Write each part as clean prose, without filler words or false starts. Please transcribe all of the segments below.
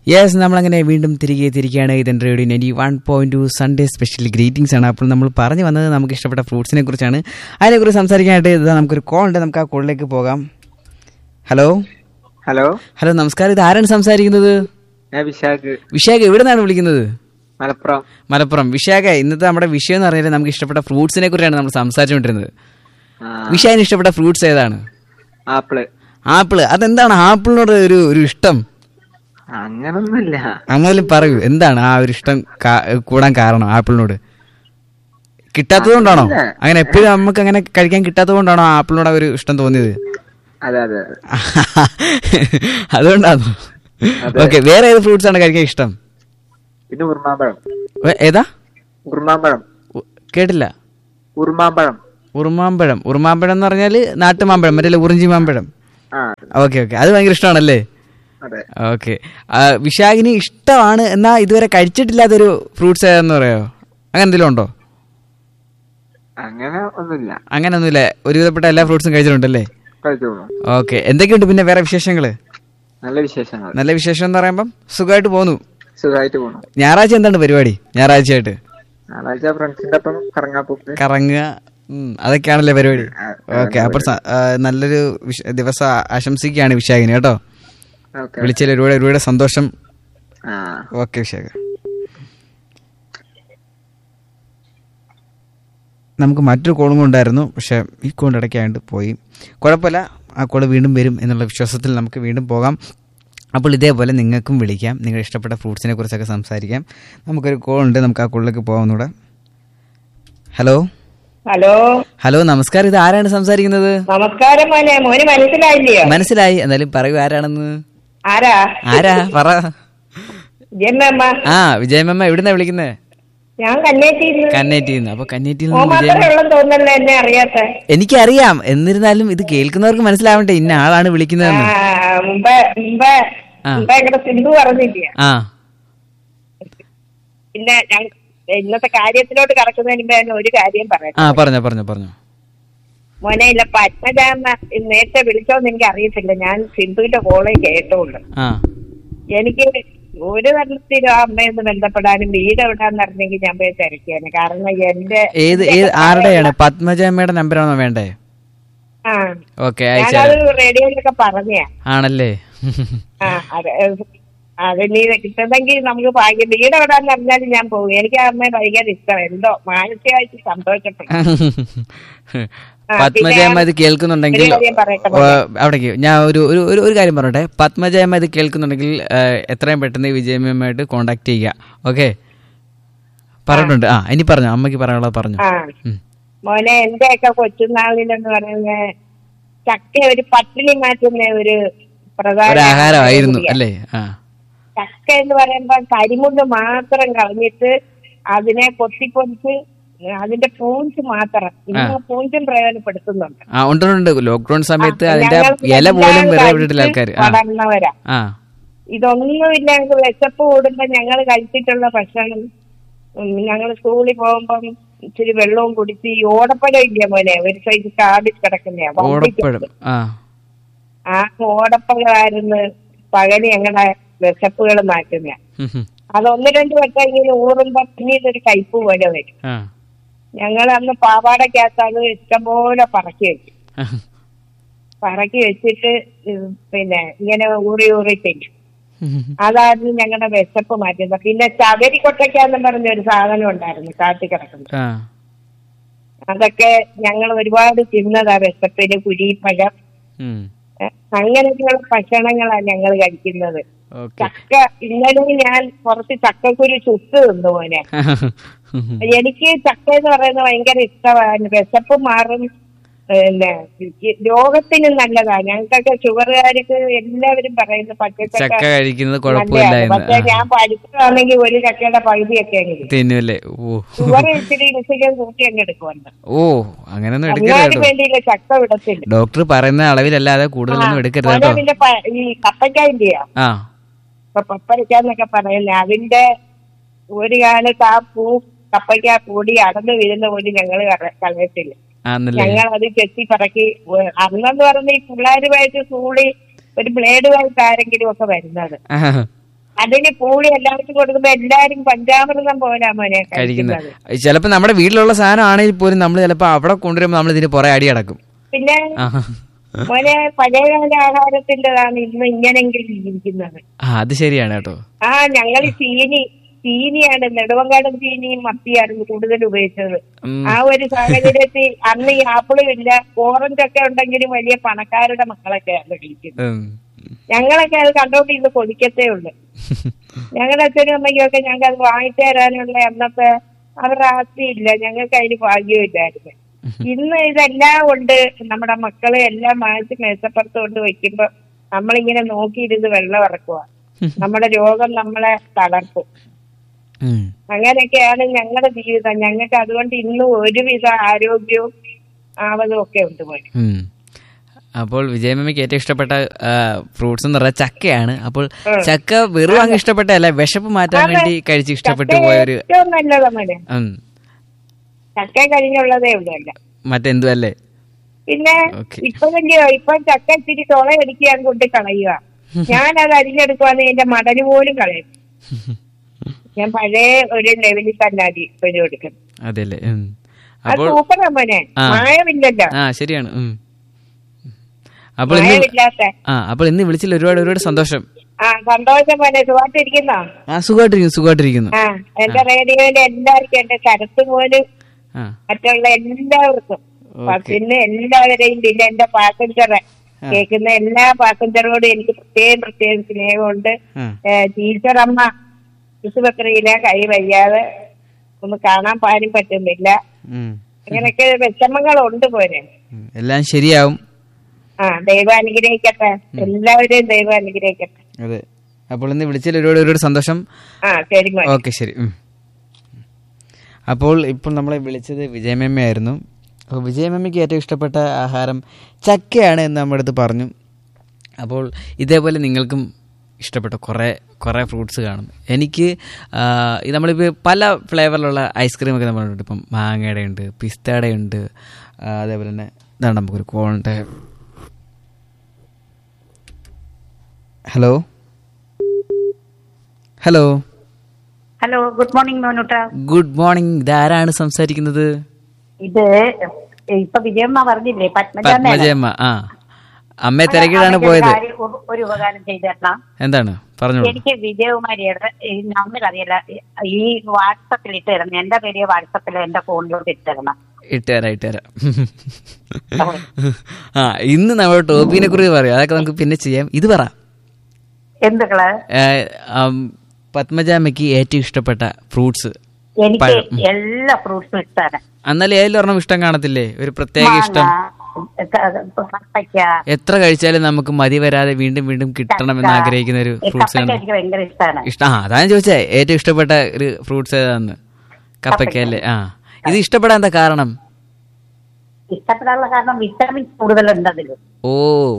Yes, നമ്മളങ്ങനെ വീണ്ടും തിരികെയാണ്. ഇതിൻ്റെ റേഡിയോ 91.2 സൺഡേ സ്പെഷ്യൽ ഗ്രീറ്റിംഗ്സ് ആണ്. അപ്പോൾ നമ്മൾ പറഞ്ഞു വന്നത് നമുക്ക് ഇഷ്ടപ്പെട്ട ഫ്രൂട്ട്സിനെ കുറിച്ചാണ്. അതിനെക്കുറിച്ച് സംസാരിക്കാനായിട്ട് ഇതാ നമുക്കൊരു കോൾ ഉണ്ട്. നമുക്ക് ആ കോളിലേക്ക് പോകാം. ഹലോ ഹലോ ഹലോ നമസ്കാരം. ഇത് ആരാണ് സംസാരിക്കുന്നത്? വിശാഖ്. എവിടെ നിന്നാണ് വിളിക്കുന്നത്? മലപ്പുറം. വിശാഖ, ഇന്നത്തെ നമ്മുടെ വിഷയം എന്ന് പറഞ്ഞാൽ നമുക്ക് ഇഷ്ടപ്പെട്ട ഫ്രൂട്ട്സിനെ കുറിച്ചാണ് നമ്മൾ സംസാരിച്ചുകൊണ്ടിരുന്നത്. വിശാഖിന് ഇഷ്ടപ്പെട്ട ഫ്രൂട്ട്സ് ഏതാണ്? ആപ്പിള്. അതെന്താണ് ആപ്പിളിനോട് ഒരു ഇഷ്ടം? അങ്ങനൊന്നുമില്ല. അങ്ങനെ പറയൂ, എന്താണ് ആ ഒരു ഇഷ്ടം കൂടാൻ കാരണം? ആപ്പിളിനോട് കിട്ടാത്തത് കൊണ്ടാണോ? അങ്ങനെ എപ്പോഴും നമുക്ക് അങ്ങനെ കഴിക്കാൻ കിട്ടാത്തത് കൊണ്ടാണോ ആപ്പിളിനോട് ഒരു ഇഷ്ടം തോന്നിയത്? അതുകൊണ്ടാണോ? ഓക്കെ. വേറെ ഏത് ഫ്രൂട്ട്സ് ആണ് കഴിക്കാൻ ഇഷ്ടം? ഏതാ? കേട്ടില്ല. ഉറുമാമ്പഴം എന്ന് പറഞ്ഞാല് നാട്ടുമാമ്പഴം, മറ്റേ ഉറിഞ്ചി മാമ്പഴം. ഓക്കെ. അത് ഭയങ്കര ഇഷ്ടമാണല്ലേ? ഓക്കെ. വിശാഖിന് ഇഷ്ടമാണ്, എന്നാ ഇതുവരെ കഴിച്ചിട്ടില്ലാത്തൊരു ഫ്രൂട്ട്സ് ഏതാന്ന് പറയായോ? അങ്ങനെ എന്തെങ്കിലും ഉണ്ടോ? അങ്ങനെയൊന്നുമില്ല. ഒരുവിധപ്പെട്ട എല്ലാ ഫ്രൂട്ട്സും കഴിച്ചിട്ടുണ്ടല്ലേ? ഓക്കെ. എന്തൊക്കെയുണ്ട് പിന്നെ വേറെ വിശേഷങ്ങള്? നല്ല വിശേഷം എന്ന് പറയുമ്പം സുഖമായിട്ട് പോന്നു. ഞായറാഴ്ച എന്താണ് പരിപാടി? ഞായറാഴ്ചയായിട്ട് കറങ്ങുക, അതൊക്കെയാണല്ലേ പരിപാടി? ഓക്കെ. അപ്പോൾ നല്ലൊരു ദിവസം ആശംസിക്കുകയാണ് വിശാഖിന് കേട്ടോ. വിളിച്ചതിൽ ഒരുപാട് സന്തോഷം. ഓക്കെ വിശാഖ. നമുക്ക് മറ്റൊരു കോളും കൊണ്ടായിരുന്നു, പക്ഷെ ഈ കോളിൻ്റെ ഇടയ്ക്കായിട്ട് പോയി. കുഴപ്പമില്ല, ആ കോള് വീണ്ടും വരും എന്നുള്ള വിശ്വാസത്തിൽ നമുക്ക് വീണ്ടും പോകാം. അപ്പോൾ ഇതേപോലെ നിങ്ങൾക്കും വിളിക്കാം, നിങ്ങളുടെ ഇഷ്ടപ്പെട്ട ഫ്രൂട്ട്സിനെ കുറിച്ചൊക്കെ സംസാരിക്കാം. നമുക്കൊരു കോൾ ഉണ്ട്, നമുക്ക് ആ കോളിലേക്ക് പോകാവുന്നൂടെ. ഹലോ നമസ്കാരം. ഇത് ആരാണ് സംസാരിക്കുന്നത്? നമസ്കാരം. മനസ്സിലായി. എന്നാലും പറയൂ, ആരാണെന്ന്? ആരാ പറ. വിജയമ്മ. എവിടുന്നാ വിളിക്കുന്നേ? ഞാൻ കന്നേറ്റിന്ന്. അപ്പൊ കന്നേറ്റിയിൽ എനിക്കറിയാം. എന്നിരുന്നാലും ഇത് കേൾക്കുന്നവർക്ക് മനസ്സിലാവണ്ടേ ഇന്ന ആളാണ് വിളിക്കുന്നതെന്ന്. സിന്ധു പറഞ്ഞില്ല. പിന്നെ ഇന്നത്തെ കാര്യത്തിലോട്ട് കടക്കുന്നതിന് മുമ്പ് ഒരു കാര്യം പറയാം. പറഞ്ഞോ. മോനെ, ഇല്ല പത്മജാമ്മ നേരത്തെ വിളിച്ചോന്ന് എനിക്ക് അറിയത്തില്ല. ഞാൻ സിന്ധുവിന്റെ കോളേ കേട്ടോളൂ. എനിക്ക് ഒരു തരത്തിലും ആ അമ്മയൊന്ന് ബന്ധപ്പെടാനും വീട് എവിടാന്ന് അറിഞ്ഞെങ്കിൽ ഞാൻ പോയി തിരക്കിയാണ്. കാരണം എന്റെ ആരുടെയാണ്? പത്മജാമ്മയുടെ നമ്പറാണോ വേണ്ടേ? ഞാനത് റേഡിയോയിലൊക്കെ പറഞ്ഞാ. ആണല്ലേ? അതിന് കിട്ടുന്നെങ്കിൽ നമുക്ക് ഭാഗ്യം. വീട് എവിടാന്ന് അറിഞ്ഞാലും ഞാൻ പോകും. എനിക്ക് ആ അമ്മയെ ഭയങ്കര ഇഷ്ടം. എന്തോ മാനസികമായിട്ട് സന്തോഷപ്പെട്ടു. പത്മജയമ്മ ഇത് കേൾക്കുന്നുണ്ടെങ്കിൽ അവിടേക്ക് ഞാൻ ഒരു കാര്യം പറഞ്ഞോട്ടെ. പത്മജയമ്മ ഇത് കേൾക്കുന്നുണ്ടെങ്കിൽ എത്രയും പെട്ടെന്ന് വിജയമ്മയുമായിട്ട് കോണ്ടാക്ട് ചെയ്യുക. ഓക്കെ, പറഞ്ഞിട്ടുണ്ട്. ഇനി പറഞ്ഞു, അമ്മയ്ക്ക് പറയാനുള്ളത് പറഞ്ഞു. മോനെ, എന്റെയൊക്കെ കൊച്ചുനാളിലെന്ന് പറയുന്ന ചക്ക ഒരു പട്ടിണി മാറ്റുന്ന ഒരു പ്രധാന ആഹാരമായിരുന്നു അല്ലേ? ചക്ക എന്ന് പറയുമ്പോ കരിമുണ്ട് മാത്രം കളഞ്ഞിട്ട് അതിനെ കൊത്തിപ്പൊടിച്ച് അതിന്റെ പൂഞ്ച് മാത്രം, ഇന്ന് പൂഞ്ചും പ്രയോജനപ്പെടുത്തുന്നുണ്ട്. ലോക്ക്ഡൌൺ സമയത്ത് അതിന്റെ ഇല പോലും വളർന്നവരാ. ഇതൊന്നുമില്ല. ഞങ്ങൾക്ക് വിശപ്പ് കൂടുമ്പോ ഞങ്ങൾ കഴിച്ചിട്ടുള്ള ഭക്ഷണം, ഞങ്ങൾ സ്കൂളിൽ പോകുമ്പം ഇച്ചിരി വെള്ളവും കുടിച്ച് ഈ ഓടപ്പഴം ഇല്ല മോനെ, ഒരു സൈഡ് കാടിൽ കിടക്കുന്ന ആ ഓടപ്പഴമായിരുന്നു പകല് ഞങ്ങളുടെ വിശപ്പുകൾ മാറ്റുന്ന. അത് 1-2 വട്ടം ഇങ്ങനെ ഊറുമ്പോ പിന്നീട് ഒരു കയ്പ് പോലെ വരും. ഞങ്ങൾ അന്ന് പാവാടക്കകത്ത് അത് ഇഷ്ടംപോലെ പറക്കി വെച്ചിട്ട് പിന്നെ ഇങ്ങനെ ഊറി തിന്നും. അതായിരുന്നു ഞങ്ങളുടെ വിശപ്പ് മാറ്റുന്നത്. പിന്നെ ചവരി കൊട്ടയ്ക്കാന്ന് പറഞ്ഞൊരു സാധനം ഉണ്ടായിരുന്നു കാട്ടി കിടക്കുന്നത്. അതൊക്കെ ഞങ്ങൾ ഒരുപാട് തിന്നതാ വിശപ്പിന്. കുരിപ്പഴം, അങ്ങനെയൊക്കെയുള്ള ഭക്ഷണങ്ങളാണ് ഞങ്ങൾ കഴിക്കുന്നത്. ചക്ക ഇന്നലെ ഞാൻ കുറച്ച് ചക്കക്കുരു ചുട്ട് തിന്നു മോനെ. എനിക്ക് ചക്ക എന്ന് പറയുന്നത് ഭയങ്കര ഇഷ്ടമാണ്. വിശപ്പ് മാറും, പിന്നെ രോഗത്തിന് നല്ലതാ. ഞങ്ങൾക്കൊക്കെ ഷുഗറുകാർക്ക് എല്ലാവരും പറയുന്നത് പച്ചച്ചക്ക കഴിക്കുന്നത് പക്ഷെ ഞാൻ പഠിച്ചതാണെങ്കിൽ ഒരു ചക്കയുടെ പകുതിയൊക്കെ ഷുഗർ ഇച്ചിരി രുചിക്കാൻ കൂട്ടി അങ്ങ് എടുക്കുന്നുണ്ട്. വേണ്ടിയില്ല ചക്ക വിടത്തില്ല. ഡോക്ടർ പറയുന്ന അളവിലല്ലാതെ കൂടുതലൊന്നും എടുക്കരുത്. അതിന്റെ ഈ കപ്പയ്ക്കായിന്റെയാ പപ്പരക്കാന്നൊക്കെ പറയുന്നത്. അതിന്റെ ഒരു കാലത്ത് ആ കപ്പയ്ക്ക പൊടി അടന്ന് വീഴുന്ന പോലും ഞങ്ങള് കളയത്തില്ല. ഞങ്ങൾ അത് ചെത്തി പറക്കി. അന്നെന്ന് പറഞ്ഞ ഈ പിള്ളേരുമായിട്ട് സ്കൂളിൽ ഒരു ബ്ലേഡുമായിട്ട് ആരെങ്കിലും ഒക്കെ വരുന്നത്. അതിന് പൂളി എല്ലാവർക്കും കൊടുക്കുമ്പോ എല്ലാരും പഞ്ചാമൃതം പോലാ മോനെ കഴിക്കുന്നത്. ചിലപ്പോ നമ്മുടെ വീട്ടിലുള്ള സാധനം ആണെങ്കിൽ പോലും നമ്മൾ ചിലപ്പോ അവിടെ കൊണ്ടുവരുമ്പോ നമ്മൾ ഇതിന് പുറകെ അടി അടക്കും. പിന്നെ മോനെ പഴയകാല ആഹാരത്തിൻ്റെതാണ് ഇന്ന് ഇങ്ങനെങ്കിലും ഇരിക്കുന്നത്. അത് ശരിയാണ് കേട്ടോ. ഞങ്ങൾ ചീനിയാണ്, നെടുവങ്കാടൻ ചീനിയും മത്തിയായിരുന്നു കൂടുതൽ ഉപയോഗിച്ചത്. ആ ഒരു സാഹചര്യത്തിൽ അന്ന് ഈ ആപ്പിളും ഇല്ല, ഓറഞ്ചൊക്കെ ഉണ്ടെങ്കിലും വലിയ പണക്കാരുടെ മക്കളൊക്കെ ആണ് കഴിക്കുന്നത്. ഞങ്ങളൊക്കെ അത് കണ്ടോണ്ട് ഇത് കൊതിക്കത്തേ ഉള്ളു. ഞങ്ങളുടെ അച്ഛനും അമ്മയ്ക്കും ഒക്കെ ഞങ്ങൾക്ക് അത് വാങ്ങിച്ചു തരാനുള്ള അന്നത്തെ അവരുടെ ആസ്തിയില്ല, ഞങ്ങൾക്ക് അതിന് ഭാഗ്യമില്ലായിരുന്നു. ഇന്ന് ഇതെല്ലാം കൊണ്ട് നമ്മുടെ മക്കളെ എല്ലാം വാങ്ങിച്ച് മേശപ്പുറത്ത് കൊണ്ട് വെക്കുമ്പോ നമ്മളിങ്ങനെ നോക്കിയിരുന്ന് വെള്ളം ഇറക്കുക. നമ്മുടെ രോഗം നമ്മളെ തളർത്തും. അങ്ങനെയൊക്കെയാണ് ഞങ്ങളുടെ ജീവിതം. ഞങ്ങൾക്ക് അതുകൊണ്ട് ഇന്നും ഒരുവിധ ആരോഗ്യവും ആവതും ഒക്കെ ഉണ്ട് പോയി. അപ്പോൾ വിജയമ്മയ്ക്ക് ഏറ്റവും ഇഷ്ടപ്പെട്ട ഫ്രൂട്ട്സ് എന്ന് പറഞ്ഞാൽ ചക്കയാണ്. അപ്പോൾ ചക്ക വെറും അങ്ങ് ഇഷ്ടപ്പെട്ടല്ല, വിശപ്പ് മാറ്റാൻ വേണ്ടി കഴിച്ച് ഇഷ്ടപ്പെട്ടു പോയൊരു ഏറ്റവും നല്ലതാണ് ചക്ക കഴിഞ്ഞുള്ളതേ ഉള്ളൂ. മറ്റെന്തു അല്ലേ? പിന്നെ ഇപ്പൊ ചക്ക ഇച്ചിരി തുളയടിക്കാൻ കൊണ്ട് കളയുക. ഞാനത് അരിഞ്ഞെടുക്കുവാന്ന് എന്റെ മടല് പോലും കളയും. ഞാൻ പഴയ ഒരു ലെവലിൽ തന്നെ അരി ഇപ്പോഴും എടുക്കും. അതെല്ലേ? അത് സൂപ്പറാ മോനെ, മായമില്ലല്ലോ. ശരിയാണ്. അപ്പോൾ ഇന്ന് വിളിച്ചില്ല, ഒരുപാട് സന്തോഷം. സന്തോഷം മോനെ. സുഖമായിട്ടിരിക്കുന്നോ? സുഖമായിട്ടിരിക്കുന്നു. എന്റെ റേഡിയോയിലെ എല്ലാവർക്കും, എന്റെ ശരത്ത് പോലും മറ്റുള്ള എല്ലാവർക്കും, പിന്നെ എല്ലാവരെയും, പിന്നെ എന്റെ പാസഞ്ചറെ കേൾക്കുന്ന എല്ലാ പാസഞ്ചറോടും എനിക്ക് പ്രത്യേകം സ്നേഹമുണ്ട്. ടീച്ചറമ്മ ശിശുപത്രിയിലെ കൈ വയ്യാതെ ഒന്ന് കാണാൻ പാലും പറ്റുന്നില്ല. അങ്ങനെയൊക്കെ വിഷമങ്ങളുണ്ട് പോരെ. എല്ലാം ശരിയാവും. ദൈവം അനുഗ്രഹിക്കട്ടെ, എല്ലാവരെയും ദൈവം അനുഗ്രഹിക്കട്ടെ. അതെ. അപ്പോൾ ഇന്ന് വിളിച്ചതിൽ ഒരുപാട് സന്തോഷം. ശരി. ഓക്കെ, ശരി. അപ്പോൾ ഇപ്പോൾ നമ്മളെ വിളിച്ചത് വിജയമ്മയായിരുന്നു. അപ്പോൾ വിജയമ്മയ്ക്ക് ഏറ്റവും ഇഷ്ടപ്പെട്ട ആഹാരം ചക്കയാണ് എന്ന് നമ്മുടെ അടുത്ത് പറഞ്ഞു. അപ്പോൾ ഇതേപോലെ നിങ്ങൾക്കും ഇഷ്ടപ്പെട്ട കുറേ ഫ്രൂട്ട്സ് കാണും. എനിക്ക് നമ്മളിപ്പോൾ പല ഫ്ലേവറിലുള്ള ഐസ്ക്രീമൊക്കെ നമ്മളുണ്ട്. ഇപ്പം മാങ്ങയുടെ ഉണ്ട്, പിസ്തയുടെ ഉണ്ട്, അതേപോലെ തന്നെ ഇതാണ് നമുക്കൊരു കോണിൻ്റെ. Hello, good morning മോനുട്ട. Good morning. ഇതാരാണ് സംസാരിക്കുന്നത്? ഇത് ഇപ്പൊ വിജയമ്മ പറഞ്ഞില്ലേ, പത്മജയമ്മ. അമ്മയെ തിരക്കിലാണ് പോയത്. ഒരു ഉപകാരം ചെയ്തേരണം. എന്താണ്? പറഞ്ഞു. എനിക്ക് വിജയകുമാരിയുടെ നമ്പർ അറിയില്ല, ഈ വാട്സപ്പിൽ ഇട്ടുതരണം. എന്റെ പേര് വാട്സപ്പിൽ എന്റെ ഫോണിലോട്ട് ഇട്ടുതരണം. ഇട്ടുതരാം. ഇന്ന് നമ്മുടെ ടോപ്പിനെ കുറിച്ച് പറയാം, അതൊക്കെ നമുക്ക് പിന്നെ ചെയ്യാം. ഇത് പറ, എന്തുകള് പത്മജാമ്മയ്ക്ക് ഏറ്റവും ഇഷ്ടപ്പെട്ട ഫ്രൂട്ട്സ്? എനിക്ക് എല്ലാ ഫ്രൂട്ട്സും ഇഷ്ടമാണ്. എന്നാലും ഏതിലൊരെണ്ണം ഇഷ്ടം കാണത്തില്ലേ? ഒരു പ്രത്യേക ഇഷ്ടം? എത്ര കഴിച്ചാലും നമുക്ക് മതി വരാതെ വീണ്ടും വീണ്ടും കിട്ടണമെന്ന് ആഗ്രഹിക്കുന്ന ഒരു ഫ്രൂട്ട്സ് ഇഷ്ടം. അതാണ് ചോദിച്ചേ, ഏറ്റവും ഇഷ്ടപ്പെട്ട ഒരു ഫ്രൂട്ട്സ് ഏതാന്ന്? കപ്പയ്ക്ക അല്ലേ? ഇത് ഇഷ്ടപ്പെടാൻ എന്താ കാരണം? ഇഷ്ടപ്പെടാനുള്ള കാരണം വിറ്റാമിൻസ് കൂടുതലുണ്ട് അതില്. ഓ,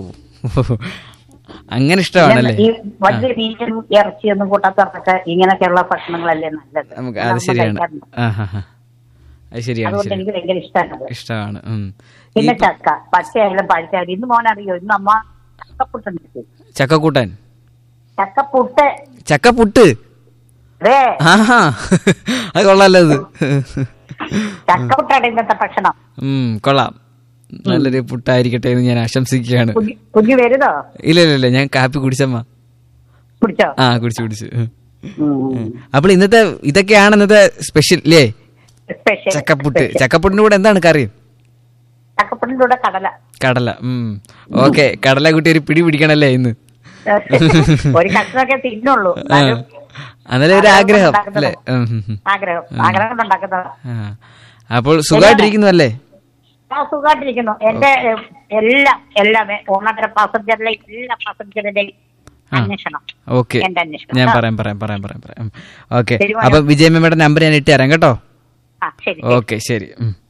അങ്ങനെ ഇഷ്ടമാണല്ലേ? ഇറച്ചിയൊന്നും കൂട്ടാത്തവർക്ക് ഇങ്ങനെയൊക്കെയുള്ള ഭക്ഷണങ്ങളല്ലേ നല്ലത്. നമുക്ക് അത് ശരിയാണ്. അതുകൊണ്ട് എനിക്ക് ഭയങ്കര ഇഷ്ടമാണ്. പിന്നെ ചക്ക പച്ചയായാലും പഴുത്തായാലും. ഇന്ന് മോനറിയോ, ഇന്ന് അമ്മ ചക്കപ്പുട്ടുണ്ടാക്കി. ചക്കക്കൂട്ടാൻ? ചക്കപ്പുട്ട്. അതെ, അത് കൊള്ളാലോ. അത് ചക്കപ്പുട്ടാണ് ഇന്നത്തെ ഭക്ഷണം. കൊള്ളാം. നല്ലൊരു പുട്ടായിരിക്കട്ടെ എന്ന് ഞാൻ ആശംസിക്കുകയാണ്. കുഞ്ഞു വരുന്നോ? ഇല്ല, ഞാൻ കാപ്പി കുടിച്ചമ്മ. കുടിച്ചോ? കുടിച്ചു. അപ്പോൾ ഇതൊക്കെയാണ് ഇന്നത്തെ സ്പെഷ്യൽ അല്ലേ? ചക്കപ്പുട്ടിന്റെ കൂടെ എന്താണ് കറി? ചക്കപ്പുട്ടിന്റെ കൂടെ കടല. ഓക്കെ, കടല കൂട്ടി ഒരു പിടി പിടിക്കണല്ലേ ഇന്ന്? ഒരു കഷ്ണമൊക്കെ തിന്നുള്ളൂ. അന്നേരം ഒരു ആഗ്രഹം അല്ലേ? ആഗ്രഹം ഉണ്ടാക്കുന്നത്. അപ്പോൾ സുഖമായിട്ടിരിക്കുന്നു അല്ലേ? സുഖമായിട്ടിരിക്കുന്നു. എന്റെ എല്ലാം ഓണാത്തര പാസഞ്ചറിലെ എല്ലാ പാസഞ്ചറിന്റെയും അന്വേഷണം. ഓക്കെ, ഞാൻ പറയാം. ഓക്കെ, അപ്പൊ വിജയമ്മയുടെ നമ്പർ ഞാൻ ഇട്ട് തരാം കേട്ടോ. ഓക്കെ, ശരി.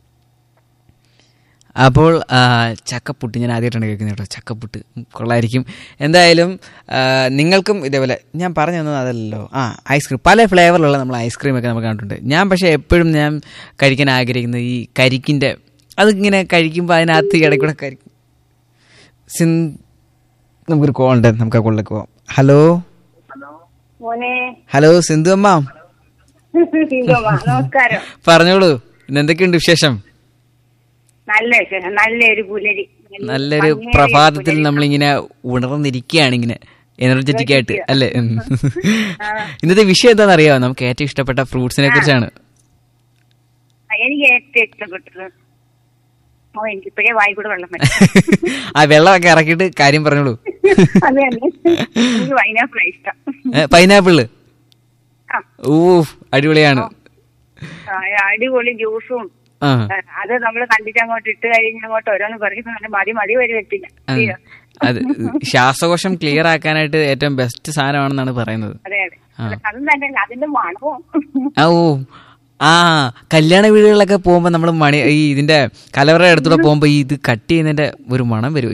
അപ്പോൾ ചക്കപ്പുട്ട് ഞാൻ ആദ്യമായിട്ടാണ് കേൾക്കുന്നത് കേട്ടോ. ചക്കപ്പുട്ട് കൊള്ളായിരിക്കും. എന്തായാലും നിങ്ങൾക്കും ഇതേപോലെ ഞാൻ പറഞ്ഞു തന്നത് അതല്ലല്ലോ. ഐസ്ക്രീം പല ഫ്ലേവറിലുള്ള നമ്മൾ ഐസ്ക്രീമൊക്കെ നമ്മൾ കണ്ടിട്ടുണ്ട്. ഞാൻ പക്ഷേ എപ്പോഴും ഞാൻ കഴിക്കാൻ ആഗ്രഹിക്കുന്നത് ഈ കരിക്കിൻ്റെ, അതിങ്ങനെ കഴിക്കുമ്പോൾ അതിനകത്ത് ഇടയ്ക്കൂടെ കരിക്കും. നമുക്കൊരു കോൾ ഉണ്ട്, നമുക്ക് ആ കോളിലേക്ക് പോവാം. ഹലോ, മോനെ. ഹലോ സിന്ധു അമ്മ. നമസ്കാരം. പറഞ്ഞോളൂ, ഇന്ന് എന്തൊക്കെയുണ്ട് വിശേഷം? നല്ല വിശേഷം. നല്ലൊരു പുലരി, നല്ലൊരു പ്രഭാതത്തിൽ നമ്മളിങ്ങനെ ഉണർന്നിരിക്കുകയാണ്, ഇങ്ങനെ എനർജറ്റിക് ആയിട്ട് അല്ലേ? ഇന്നത്തെ വിഷയം എന്താണെന്ന് അറിയാമോ? നമുക്ക് ഏറ്റവും ഇഷ്ടപ്പെട്ട ഫ്രൂട്ട്സിനെ കുറിച്ചാണ്. എനിക്ക് ഏറ്റവും ഇഷ്ടപ്പെട്ടത് എനിക്കിപ്പോഴേ വായിക്കൂടെ വെള്ളം ആ വെള്ളമൊക്കെ ഇറക്കിയിട്ട് കാര്യം പറഞ്ഞോളൂ. അതെ, എനിക്ക് പൈനാപ്പിളാണ് ഇഷ്ടം. പൈനാപ്പിള് ഓ അടിപൊളിയാണ്. അടിപൊളി ജ്യൂസും അത് നമ്മള് കണ്ടിട്ട് അങ്ങോട്ട് ഇട്ട് കഴിഞ്ഞ് അങ്ങോട്ട് ഓരോന്ന് പറയുന്നത് മതി വരി വെച്ചില്ല. അത് ശ്വാസകോശം ക്ലിയർ ആക്കാനായിട്ട് ഏറ്റവും ബെസ്റ്റ് സാധനമാണെന്നാണ് പറയുന്നത്. അതെ അതെ, അതും തന്നെ അതിന്റെ മണവും. ഓ ആ കല്യാണ വീടുകളിലൊക്കെ പോകുമ്പോ നമ്മള് ഈ ഇതിന്റെ കലവറ അടുത്തൂടെ പോകുമ്പോ ഇത് കട്ട് ചെയ്യുന്നതിന്റെ ഒരു മണം വരും.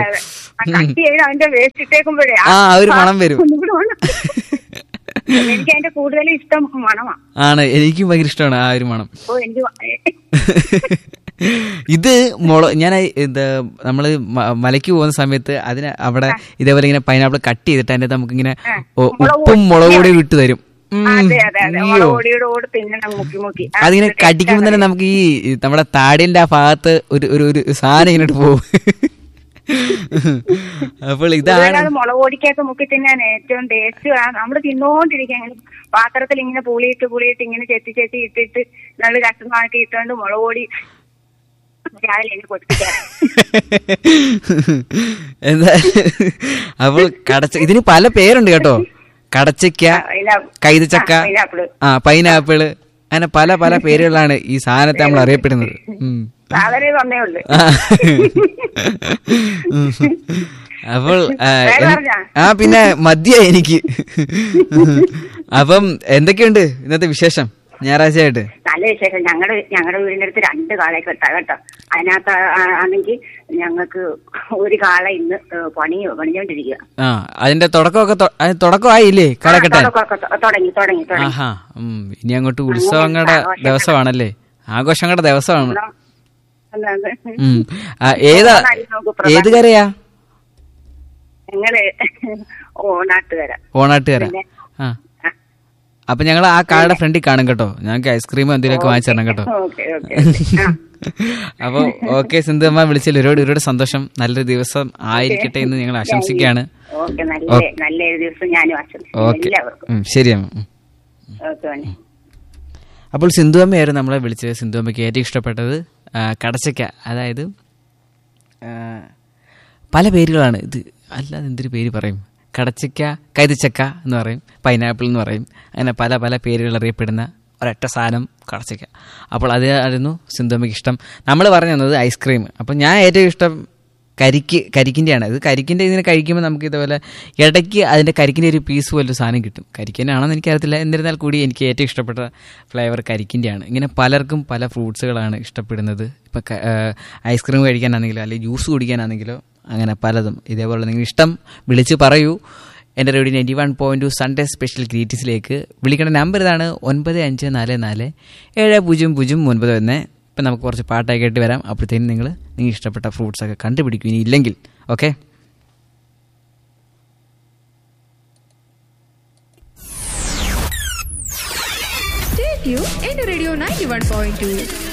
ആ ഒരു മണം വരും. എനിക്ക് അതിന്റെ കൂടുതലും ഇഷ്ടം മണമാണ്. ആണ്, എനിക്കും ഭയങ്കര ഇഷ്ടമാണ് ആ ഒരു മണം. ഇത് ഞാൻ നമ്മള് മലയ്ക്ക് പോകുന്ന സമയത്ത് അതിന് അവിടെ ഇതേപോലെ ഇങ്ങനെ പൈനാപ്പിൾ കട്ട് ചെയ്തിട്ട് അതിന്റെ നമുക്ക് ഇങ്ങനെ ഉപ്പും മുളക് പൊടിയും ഇട്ട് തരും. അതിങ്ങനെ കടിക്കുമ്പോ തന്നെ നമുക്ക് ഈ നമ്മുടെ താടിന്റെ ആ ഭാഗത്ത് ഒരു സാധനം ഇങ്ങോട്ട് പോകും. അപ്പോൾ ഇതാണ് മുളക് പൊടിക്കൊക്കെ മുക്കി തിന്നാൻ ഏറ്റവും ടേസ്റ്റ്. നമ്മള് തിന്നോണ്ടിരിക്കാൻ പാത്രത്തിൽ ഇങ്ങനെ പുളിയിട്ട് ഇങ്ങനെ ചെത്തി ഇട്ടിട്ട് നല്ല കഷ്ണമാക്കി ഇട്ടുകൊണ്ട് മുളക് പൊടി രാവിലെ പൊട്ടിക്കാൻ. എന്താ അപ്പോൾ ഇതിന് പല പേരുണ്ട് കേട്ടോ. കടച്ചക്ക, കൈതച്ചക്ക, പൈനാപ്പിള്, അങ്ങനെ പല പല പേരുകളാണ് ഈ സാധനത്തെ നമ്മൾ അറിയപ്പെടുന്നത്. അപ്പോൾ പിന്നെ മദ്യ എനിക്ക്. അപ്പം എന്തൊക്കെയുണ്ട് ഇന്നത്തെ വിശേഷം ഞായറാഴ്ചയായിട്ട്? നല്ല വിശേഷം. ഞങ്ങളുടെ വീടിന്റെ അടുത്ത് 2 കാളെ കെട്ടാ കേട്ടോ. അതിനകത്ത് ആണെങ്കിൽ ഞങ്ങൾക്ക് ഒരു കാള ഇന്ന് പണിഞ്ഞോണ്ടിരിക്കുക. അതിന്റെ തുടക്കമായില്ലേ കാള കെട്ടാൻ? തുടങ്ങി. ഇനി അങ്ങോട്ട് ഉത്സവങ്ങളുടെ ദിവസമാണല്ലേ, ആഘോഷങ്ങളുടെ ദിവസമാണ്. ഏത് കരയാ? ഞങ്ങള് ഓണാട്ടുകര. അപ്പൊ ഞങ്ങൾ ആ കാളുടെ ഫ്രണ്ടിൽ കാണും കേട്ടോ. ഞങ്ങൾക്ക് ഐസ്ക്രീമോ എന്തെങ്കിലുമൊക്കെ വാങ്ങിച്ചു തരണം കേട്ടോ. അപ്പൊ ഓക്കെ സിന്ധു അമ്മ വിളിച്ചതിൽ ഒരുപാട് സന്തോഷം. നല്ലൊരു ദിവസം ആയിരിക്കട്ടെ എന്ന് ഞങ്ങൾ ആശംസിക്കുകയാണ്. ഓക്കെ ശരി അമ്മ. അപ്പോൾ സിന്ധു അമ്മയായിരുന്നു നമ്മളെ വിളിച്ചത്. സിന്ധു അമ്മയ്ക്ക് ഏറ്റവും ഇഷ്ടപ്പെട്ടത് കടച്ചക്ക, അതായത് പല പേരുകളാണ് ഇത്, അല്ലാതെ എന്തൊരു പേര് പറയും. കടച്ചക്ക, കൈതച്ചക്ക എന്ന് പറയും, പൈനാപ്പിൾ എന്ന് പറയും, അങ്ങനെ പല പല പേരുകൾ അറിയപ്പെടുന്ന ഒരൊറ്റ സാധനം കടച്ചക്ക. അപ്പോൾ അതായിരുന്നു സിന്ധുമ്മയ്ക്ക് ഇഷ്ടം. നമ്മൾ പറഞ്ഞു തന്നത് ഐസ്ക്രീം. അപ്പം ഞാൻ ഏറ്റവും ഇഷ്ടം കരിക്കിൻ്റെയാണ്. ഇത് കരിക്കിൻ്റെ ഇതിനെ കഴിക്കുമ്പോൾ നമുക്ക് ഇതുപോലെ ഇടയ്ക്ക് അതിൻ്റെ കരിക്കിൻ്റെ ഒരു പീസ് പോലൊരു സാധനം കിട്ടും. കരിക്കിൻ്റെ ആണെന്ന് എനിക്കറിയത്തില്ല, എന്നിരുന്നാൽ കൂടി എനിക്ക് ഏറ്റവും ഇഷ്ടപ്പെട്ട ഫ്ലേവർ കരിക്കിൻ്റെയാണ്. ഇങ്ങനെ പലർക്കും പല ഫ്രൂട്ട്സുകളാണ് ഇഷ്ടപ്പെടുന്നത്. ഇപ്പം ഐസ്ക്രീം കഴിക്കാനാണെങ്കിലോ അല്ലെങ്കിൽ ജ്യൂസ് കുടിക്കാനാണെങ്കിലോ അങ്ങനെ പലതും. ഇതേപോലെ നിങ്ങൾ ഇഷ്ടം വിളിച്ച് പറയൂ. എൻ്റെ റേഡിയോ 91.2 സൺഡേ സ്പെഷ്യൽ ഗ്രീറ്റിസിലേക്ക് വിളിക്കേണ്ട നമ്പർ ഇതാണ് 95447009. ഇപ്പം നമുക്ക് കുറച്ച് പാട്ടൊക്കെ കേട്ട് വരാം. അപ്പോഴത്തേനും നിങ്ങൾ ഇഷ്ടപ്പെട്ട ഫ്രൂട്ട്സൊക്കെ കണ്ടുപിടിക്കും, ഇനി ഇല്ലെങ്കിൽ. Okay, Stay tuned in Radio 91.2.